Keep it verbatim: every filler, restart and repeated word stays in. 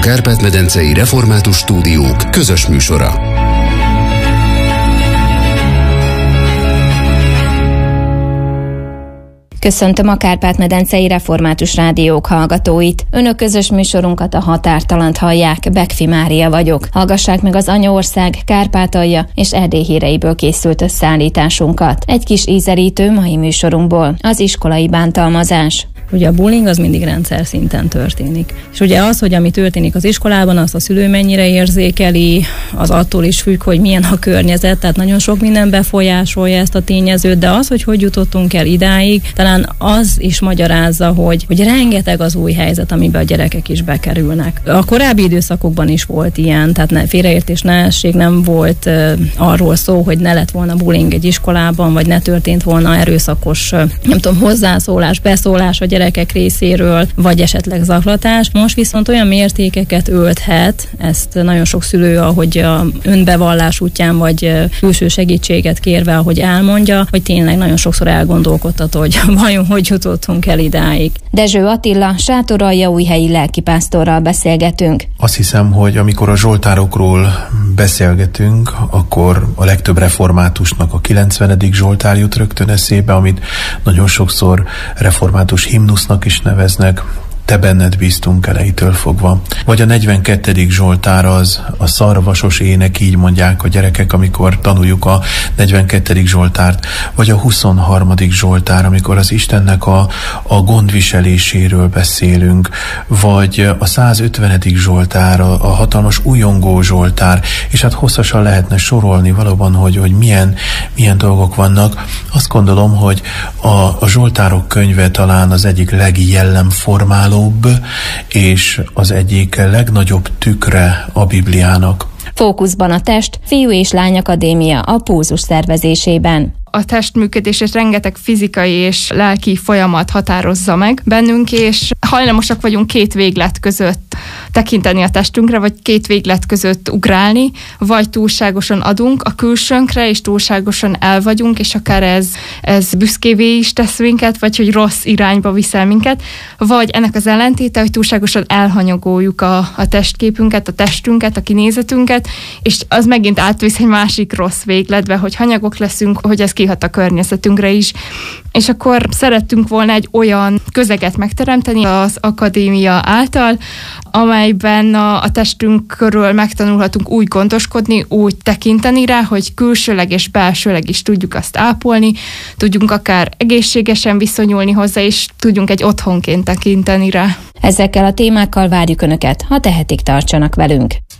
Kárpát-medencei Református Stúdiók közös műsora. Köszöntöm a Kárpát-medencei Református Rádiók hallgatóit. Önök közös műsorunkat, a Határtalant hallják, Bekfi Mária vagyok. Hallgassák meg az Anyaország, Kárpátalja és Erdély híreiből készült összeállításunkat. Egy kis ízelítő mai műsorunkból, az iskolai bántalmazás. Ugye a bullying az mindig rendszer szinten történik. És ugye az, hogy ami történik az iskolában, azt a szülő mennyire érzékeli, az attól is függ, hogy milyen a környezet, tehát nagyon sok minden befolyásolja ezt a tényezőt, de az, hogy hogy jutottunk el idáig, talán az is magyarázza, hogy, hogy rengeteg az új helyzet, amiben a gyerekek is bekerülnek. A korábbi időszakokban is volt ilyen, tehát ne, félreértés, neesség, nem volt uh, arról szó, hogy ne lett volna bullying egy iskolában, vagy ne történt volna erőszakos, uh, nem tudom, hozzászólás, beszólás a gyerekek részéről, vagy esetleg zaklatás. Most viszont olyan mértékeket ölthet, ezt nagyon sok szülő, ahogy a önbevallás útján, vagy külső segítséget kérve, ahogy elmondja, hogy tényleg nagyon sokszor elgondolkodtató, hogy vajon hogy jutottunk el idáig. Dezső Attila, Sátoraljaújhelyi lelkipásztorral beszélgetünk. Azt hiszem, hogy amikor a zsoltárokról beszélgetünk, akkor a legtöbb reformátusnak a kilencvenedik zsoltár jut rögtön eszébe, amit nagyon sokszor református himnusznak is neveznek. Te benned bíztunk elejétől fogva. Vagy a negyvenkettedik zsoltár az a szarvasos ének, így mondják a gyerekek, amikor tanuljuk a negyvenkettedik zsoltárt. Vagy a huszonharmadik zsoltár, amikor az Istennek a, a gondviseléséről beszélünk. Vagy a százötvenedik zsoltár, a, a hatalmas újongó zsoltár. És hát hosszasan lehetne sorolni valóban, hogy, hogy milyen, milyen dolgok vannak. Azt gondolom, hogy a, a zsoltárok könyve talán az egyik legjellemformálóbb és az egyik legnagyobb tükre a Bibliának. Fókuszban a test, Fiú és Lány Akadémia a pulzus szervezésében. A testműködését rengeteg fizikai és lelki folyamat határozza meg bennünk, és hajlamosak vagyunk két véglet között tekinteni a testünkre, vagy két véglet között ugrálni, vagy túlságosan adunk a külsőnkre, és túlságosan el vagyunk, és akár ez, ez büszkévé is tesz minket, vagy hogy rossz irányba viszel minket, vagy ennek az ellentéte, hogy túlságosan elhanyagoljuk a, a testképünket, a testünket, a kinézetünket, és az megint átvisz egy másik rossz végletbe, hogy hanyagok leszünk, hogy ez kihat a környezetünkre is. És akkor szerettünk volna egy olyan közeget megteremteni az akadémia által, amelyben a, a testünk körül megtanulhatunk úgy gondoskodni, úgy tekinteni rá, hogy külsőleg és belsőleg is tudjuk azt ápolni, tudjunk akár egészségesen viszonyulni hozzá, és tudjunk egy otthonként tekinteni rá. Ezekkel a témákkal várjuk Önöket, ha tehetik, tartsanak velünk.